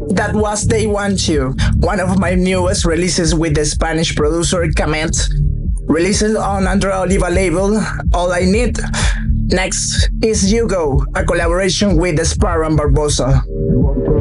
That was Day One Two, one of my newest releases with the Spanish producer Cament, released on Andrea Oliva label, All I Need. Next is You Go, a collaboration with Sparrow and Barbosa.